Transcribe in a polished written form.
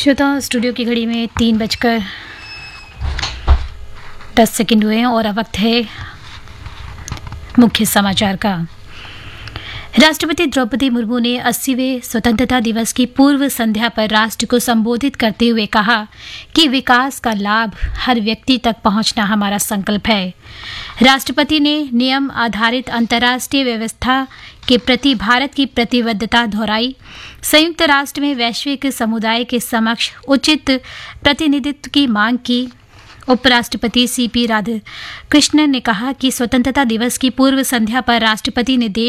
श्रोता, स्टूडियो की घड़ी में 3:10 हुए हैं और अब वक्त है मुख्य समाचार का। राष्ट्रपति द्रौपदी मुर्मू ने 80वें स्वतंत्रता दिवस की पूर्व संध्या पर राष्ट्र को संबोधित करते हुए कहा कि विकास का लाभ हर व्यक्ति तक पहुंचना हमारा संकल्प है। राष्ट्रपति ने नियम आधारित अंतर्राष्ट्रीय व्यवस्था के प्रति भारत की प्रतिबद्धता दोहराई। संयुक्त राष्ट्र में वैश्विक समुदाय के समक्ष उचित प्रतिनिधित्व की मांग की। उपराष्ट्रपति सीपी राधाकृष्णन ने कहा कि स्वतंत्रता दिवस की पूर्व संध्या पर राष्ट्रपति ने देश